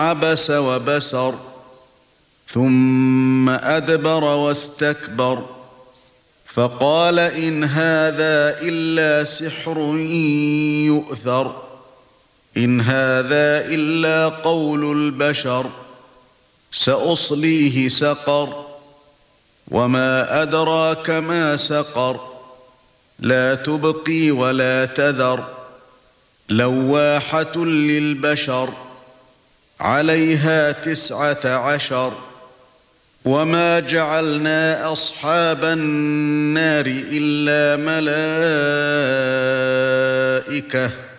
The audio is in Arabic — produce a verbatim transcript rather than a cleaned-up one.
عبس وبسر ثم أدبر واستكبر فقال إن هذا إلا سحر يؤثر إن هذا إلا قول البشر سأصليه سقر وما أدراك ما سقر لا تبقي ولا تذر لواحة للبشر عليها تسعة عشر وما جعلنا أصحاب النار إلا ملائكة